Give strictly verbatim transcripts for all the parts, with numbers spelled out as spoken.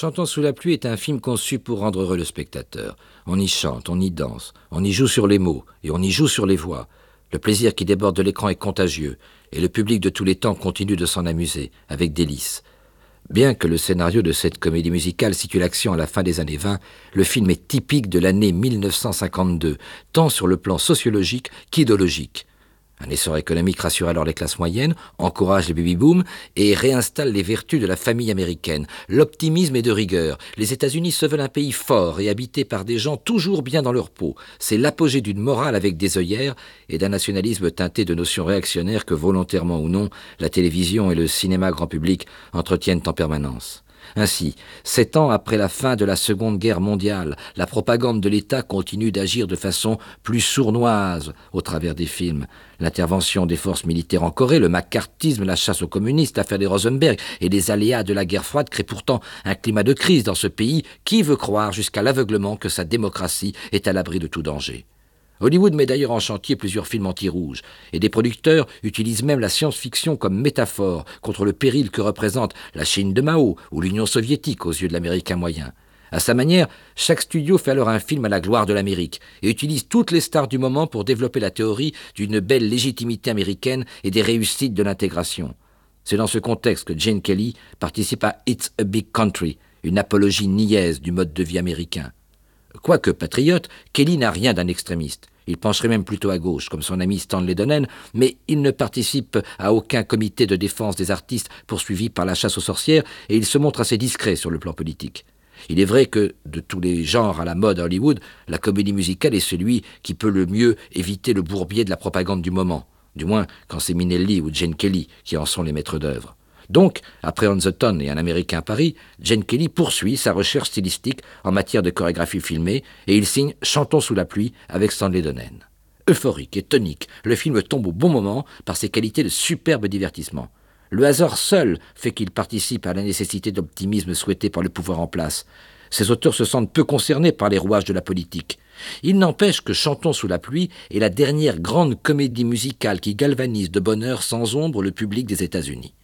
Chantons sous la pluie est un film conçu pour rendre heureux le spectateur. On y chante, on y danse, on y joue sur les mots et on y joue sur les voix. Le plaisir qui déborde de l'écran est contagieux et le public de tous les temps continue de s'en amuser, avec délice. Bien que le scénario de cette comédie musicale situe l'action à la fin des années vingt, le film est typique de l'année mille neuf cent cinquante-deux, tant sur le plan sociologique qu'idéologique. Un essor économique rassure alors les classes moyennes, encourage les baby-booms et réinstalle les vertus de la famille américaine. L'optimisme est de rigueur. Les États-Unis se veulent un pays fort et habité par des gens toujours bien dans leur peau. C'est l'apogée d'une morale avec des œillères et d'un nationalisme teinté de notions réactionnaires que, volontairement ou non, la télévision et le cinéma grand public entretiennent en permanence. Ainsi, sept ans après la fin de la Seconde Guerre mondiale, la propagande de l'État continue d'agir de façon plus sournoise au travers des films. L'intervention des forces militaires en Corée, le macartisme, la chasse aux communistes, l'affaire des Rosenberg et les aléas de la guerre froide créent pourtant un climat de crise dans ce pays qui veut croire jusqu'à l'aveuglement que sa démocratie est à l'abri de tout danger. Hollywood met d'ailleurs en chantier plusieurs films anti-rouges, et des producteurs utilisent même la science-fiction comme métaphore contre le péril que représente la Chine de Mao ou l'Union soviétique aux yeux de l'Américain moyen. À sa manière, chaque studio fait alors un film à la gloire de l'Amérique et utilise toutes les stars du moment pour développer la théorie d'une belle légitimité américaine et des réussites de l'intégration. C'est dans ce contexte que Gene Kelly participe à It's a Big Country, une apologie niaise du mode de vie américain. Quoique patriote, Kelly n'a rien d'un extrémiste. Il pencherait même plutôt à gauche, comme son ami Stanley Donen, mais il ne participe à aucun comité de défense des artistes poursuivis par la chasse aux sorcières et il se montre assez discret sur le plan politique. Il est vrai que, de tous les genres à la mode à Hollywood, la comédie musicale est celui qui peut le mieux éviter le bourbier de la propagande du moment, du moins quand c'est Minnelli ou Gene Kelly qui en sont les maîtres d'œuvre. Donc, après On the Town et Un Américain à Paris, Gene Kelly poursuit sa recherche stylistique en matière de chorégraphie filmée et il signe Chantons sous la pluie avec Stanley Donen. Euphorique et tonique, le film tombe au bon moment par ses qualités de superbe divertissement. Le hasard seul fait qu'il participe à la nécessité d'optimisme souhaitée par le pouvoir en place. Ces auteurs se sentent peu concernés par les rouages de la politique. Il n'empêche que Chantons sous la pluie est la dernière grande comédie musicale qui galvanise de bonheur sans ombre le public des États-Unis.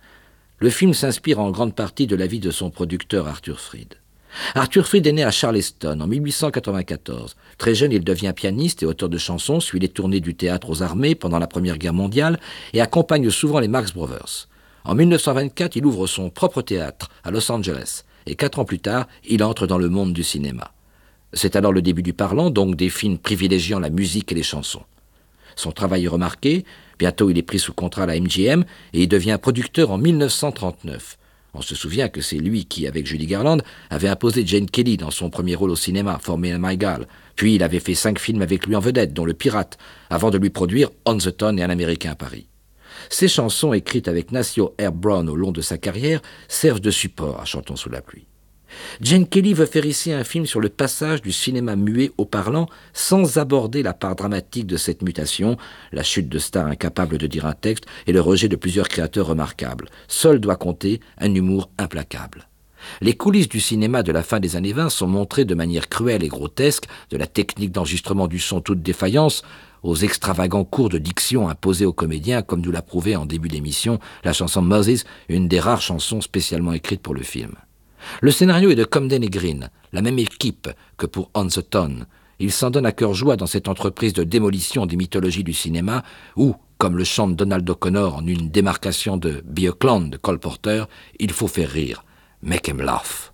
Le film s'inspire en grande partie de la vie de son producteur Arthur Freed. Arthur Freed est né à Charleston en mille huit cent quatre-vingt-quatorze. Très jeune, il devient pianiste et auteur de chansons, suit les tournées du théâtre aux armées pendant la Première Guerre mondiale et accompagne souvent les Marx Brothers. En mille neuf cent vingt-quatre, il ouvre son propre théâtre à Los Angeles et quatre ans plus tard, il entre dans le monde du cinéma. C'est alors le début du parlant, donc des films privilégiant la musique et les chansons. Son travail est remarqué. Bientôt, il est pris sous contrat à la M G M et il devient producteur en mille neuf cent trente-neuf. On se souvient que c'est lui qui, avec Judy Garland, avait imposé Gene Kelly dans son premier rôle au cinéma, For Me and My Gal. Puis il avait fait cinq films avec lui en vedette, dont Le Pirate, avant de lui produire On the Town et Un Américain à Paris. Ces chansons, écrites avec Nacio Herb Brown au long de sa carrière, servent de support à Chantons sous la pluie. Gene Kelly veut faire ici un film sur le passage du cinéma muet au parlant sans aborder la part dramatique de cette mutation, la chute de stars incapables de dire un texte et le rejet de plusieurs créateurs remarquables. Seul doit compter un humour implacable. Les coulisses du cinéma de la fin des années vingt sont montrées de manière cruelle et grotesque, de la technique d'enregistrement du son toute défaillance, aux extravagants cours de diction imposés aux comédiens, comme nous l'a prouvé en début d'émission la chanson Moses, une des rares chansons spécialement écrites pour le film. Le scénario est de Comden et Green, la même équipe que pour On the Town. Ils s'en donnent à cœur joie dans cette entreprise de démolition des mythologies du cinéma où, comme le chante Donald O'Connor en une démarcation de Be a Clown de Cole Porter, il faut faire rire. Make him laugh.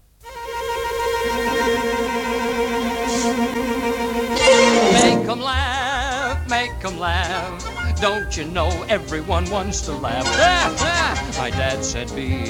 Make 'em laugh, make 'em laugh. Don't you know everyone wants to laugh? My dad said be